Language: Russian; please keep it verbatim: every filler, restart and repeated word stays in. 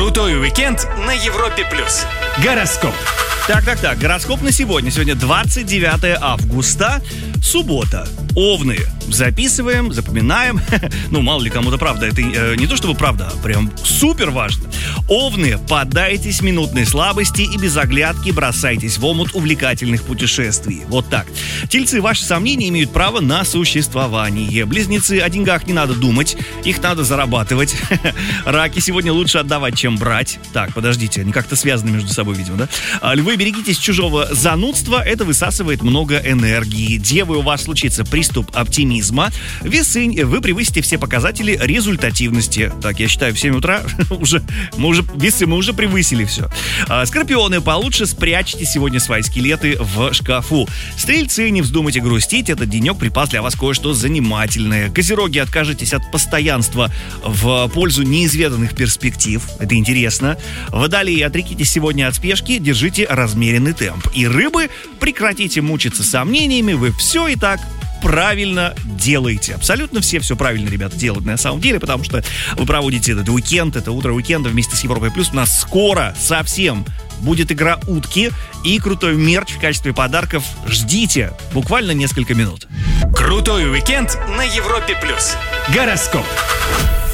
Крутой уикенд на Европе плюс. Гороскоп. Так-так-так, гороскоп на сегодня. Сегодня двадцать девятое августа, суббота. Овны. Записываем, запоминаем. Ну, мало ли кому-то правда. Это э, не то чтобы правда, а прям супер важно. Овны, поддайтесь минутной слабости и без оглядки бросайтесь в омут увлекательных путешествий. Вот так. Тельцы, ваши сомнения имеют право на существование. Близнецы, о деньгах не надо думать, их надо зарабатывать. Раки, сегодня лучше отдавать, чем брать. Так, подождите, они как-то связаны между собой, видимо, да? А, львы, берегитесь чужого занудства, это высасывает много энергии. Девы, у вас случится приступ оптимизма. Весы, вы превысите все показатели результативности. Так, я считаю, в семь утра уже, мы уже, весы, мы уже превысили все. А, скорпионы, получше спрячьте сегодня свои скелеты в шкафу. Стрельцы, не вздумайте грустить, этот денек припас для вас кое-что занимательное. Козероги, откажитесь от постоянства в пользу неизведанных перспектив. Это интересно. Водолеи, отрекитесь сегодня от спешки, держите размеренный темп. И рыбы, прекратите мучиться сомнениями, вы все и так правильно делаете. Абсолютно все все правильно, ребята, делают на самом деле, потому что вы проводите этот уикенд, это утро уикенда вместе с Европой Плюс. У нас скоро совсем будет игра утки и крутой мерч в качестве подарков. Ждите буквально несколько минут. Крутой уикенд на Европе плюс. Гороскоп.